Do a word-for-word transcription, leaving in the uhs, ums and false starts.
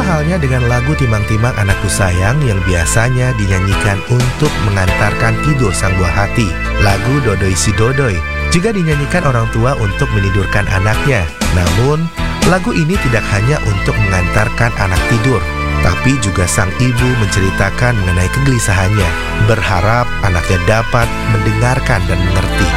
halnya dengan lagu Timang-Timang Anakku Sayang yang biasanya dinyanyikan untuk mengantarkan tidur sang buah hati. Lagu Dodoi Si Dodoi juga dinyanyikan orang tua untuk menidurkan anaknya. Namun, lagu ini tidak hanya untuk mengantarkan anak tidur, tapi juga sang ibu menceritakan mengenai kegelisahannya, berharap anaknya dapat mendengarkan dan mengerti.